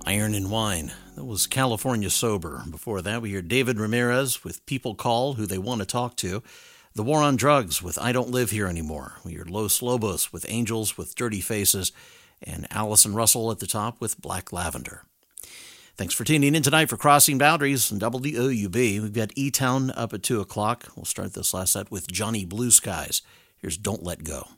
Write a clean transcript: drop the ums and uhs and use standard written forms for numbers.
Iron and Wine. That was California Sober. Before that, we hear David Ramirez with People Call, Who They Want to Talk To. The War on Drugs with I Don't Live Here Anymore. We heard Los Lobos with Angels with Dirty Faces. And Allison Russell at the top with Black Lavender. Thanks for tuning in tonight for Crossing Boundaries on WOUB. We've got E-Town up at 2 o'clock. We'll start this last set with Johnny Blue Skies. Here's Don't Let Go.